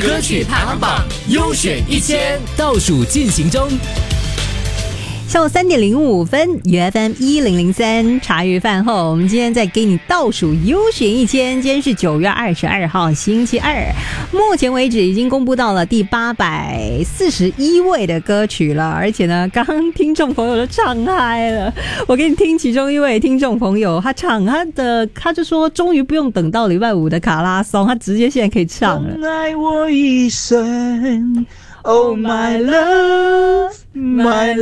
歌曲排行榜优选1000倒数进行中。 下午3点05分，UFM 1003茶余饭后，我们今天再给你倒数优选1000。今天是9月22号，星期二。目前为止已经公布到了第841位的歌曲了，而且呢，刚刚听众朋友都唱嗨了。我给你听其中一位听众朋友，他唱他就说，终于不用等到礼拜五的卡拉松，他直接现在可以唱了。 爱我一生。Oh my love, my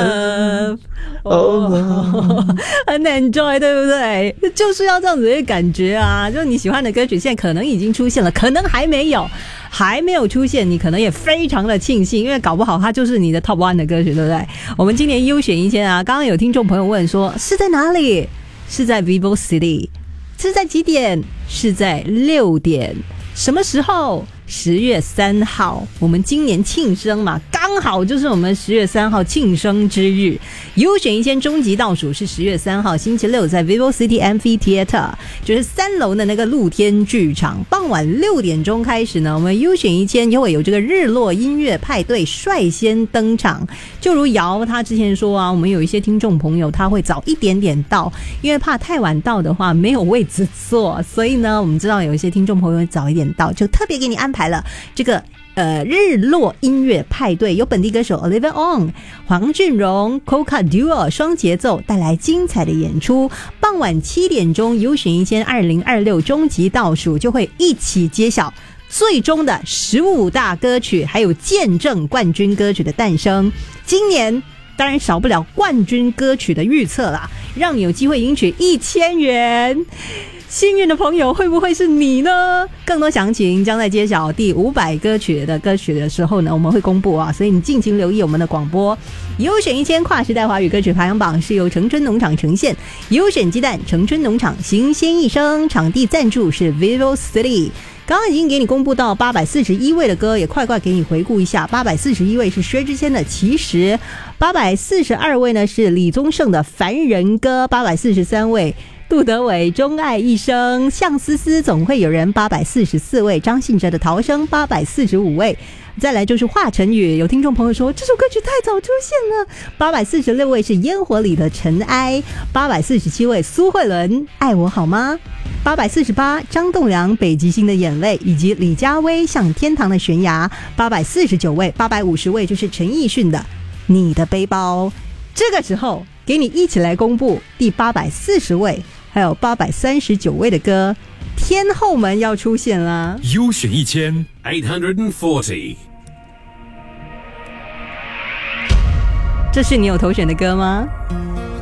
love, oh love 很 enjoy 对不对？就是要这样子的感觉啊！就是你喜欢的歌曲现在可能已经出现了，可能还没有出现，你可能也非常的庆幸，因为搞不好它就是你的 top 1的歌曲，对不对？我们今年优选1000啊，刚刚有听众朋友问说是在哪里？是在 Vivo City， 是在几点？是在6点。什么时候？10月3号，我们今年庆生嘛，刚好就是我们10月3号庆生之日。优选1000终极倒数是10月3号星期六，在 Vivo City Amphitheater， 就是3楼的那个露天剧场。傍晚6点钟开始呢，我们优选1000就会有这个日落音乐派对率先登场。就如瑶他之前说啊，我们有一些听众朋友他会早一点点到，因为怕太晚到的话没有位置坐，所以呢，我们知道有一些听众朋友会早一点到，就特别给你安排了这个日落音乐派对，有本地歌手 Olivia Ong、 黄俊荣、 Coca Duo 双节奏带来精彩的演出。傍晚7点钟，优选1000 2026终极倒数就会一起揭晓最终的15大歌曲，还有见证冠军歌曲的诞生。今年当然少不了冠军歌曲的预测啦，让你有机会赢取1000元。幸运的朋友会不会是你呢？更多详情将在揭晓第500歌曲的时候呢，我们会公布啊，所以你尽情留意我们的广播。优选1000跨时代华语歌曲排行榜是由城春农场呈现，优选鸡蛋城春农场新鲜一生，场地赞助是 Vivo City。刚刚已经给你公布到841位的歌，也快给你回顾一下。841位是薛之谦的《其实》，842位呢是李宗盛的《凡人歌》，843位杜德伟钟爱一生，相思思总会有人，844位张信哲的逃生，845位。再来就是华晨宇，有听众朋友说这首歌曲太早出现了，846位是烟火里的尘埃，847位苏慧伦爱我好吗，848张栋梁北极星的眼泪，以及李佳薇向天堂的悬崖，849位，850位就是陈奕迅的你的背包。这个时候给你一起来公布第840位还有839位的歌，天后们要出现了。 优选1000 这是你有投选的歌吗？